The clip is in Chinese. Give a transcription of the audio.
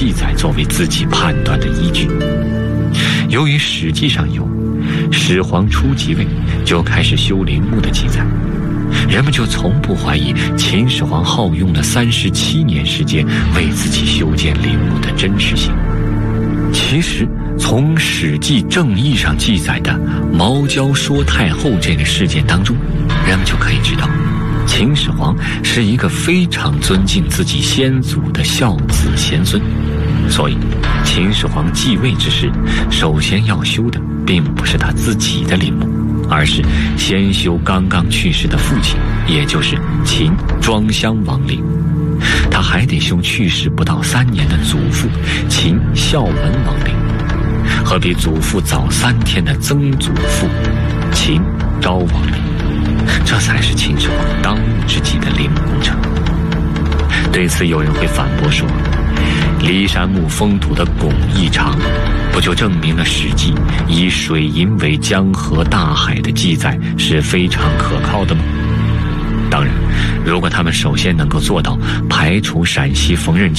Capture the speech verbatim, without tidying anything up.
记载作为自己判断的依据。由于史记上有始皇初即位就开始修陵墓的记载，人们就从不怀疑秦始皇耗用了三十七年时间为自己修建陵墓的真实性。其实从史记正义上记载的毛焦说太后这个事件当中，人们就可以知道秦始皇是一个非常尊敬自己先祖的孝子贤孙。所以秦始皇继位之时，首先要修的并不是他自己的陵墓，而是先修刚刚去世的父亲，也就是秦庄襄王陵。他还得修去世不到三年的祖父秦孝文王陵，和比祖父早三天的曾祖父秦昭王陵。这才是秦始皇当务之急的陵墓工程。对此有人会反驳说，骊山墓封土的汞异常，不就证明了史记以水银为江河大海的记载是非常可靠的吗？当然，如果他们首先能够做到排除陕西缝纫